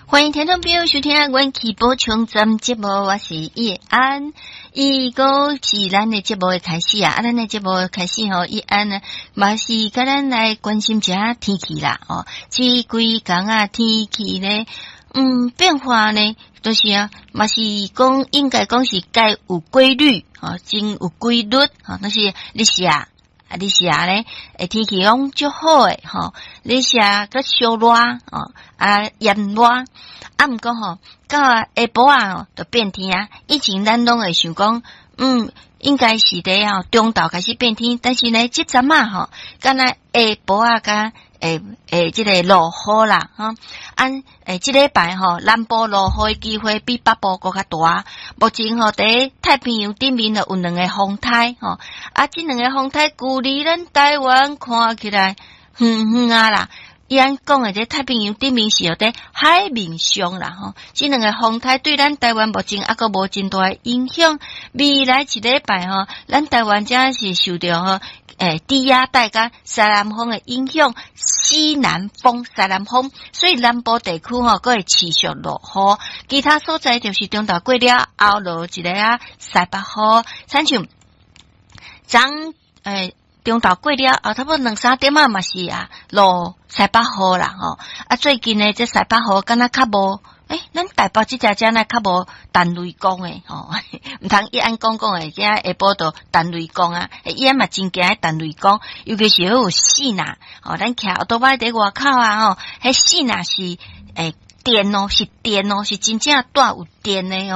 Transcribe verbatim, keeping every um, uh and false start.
欢迎听众朋友收听阮去播充站节目，我是叶安。伊个是咱的节目的开始啊，啊，咱的节目开始吼，叶安呢，嘛是甲咱来关心一下天气啦，哦，这几天啊天气呢，嗯，变化呢，都、就是啊，嘛是讲应该讲是该有规律，哦，真有规律，哦，那是你是啊。啊，你是啊咧，诶，天气讲足好诶，吼，你是啊，个小热，哦，啊，炎热，啊，毋过吼，到下晡啊，就变天啊。以前咱拢会想讲，嗯，应该是伫吼中昼开始变天，但是呢，即阵啊，吼，敢若下晡啊，甲诶诶，即个落雨啦，吼，按诶，即礼拜吼，南部落雨诶机会比北部搁较大。目前吼，伫太平洋顶面有两个风台，吼，啊，即两个风台距离咱台湾看起来远远啊啦。伊安讲诶，这太平洋顶面是有伫海面上啦，吼，即两个风台对咱台湾目前还阁无真大诶影响。未来一礼拜吼，咱台湾遮是受到吼。诶，低压带甲西南风的影响，西南风、西南风，所以南部地区吼，佫会持续落雨。其他所在就是中昼过了后落一个啊，西北风，亲像昨诶中昼过了后，差不多两三点啊，嘛是啊落西北风啦吼。啊，最近呢，这西北风敢若较无。诶，咱台北即只只呢较无弹雷公诶，吼，毋通一按讲讲诶，遮下晡都弹雷公啊，伊安嘛真惊弹雷公，尤其是有死呐，吼，咱徛都摆伫外口啊，吼，迄死呐是诶电哦，是电哦，是真正带有电诶。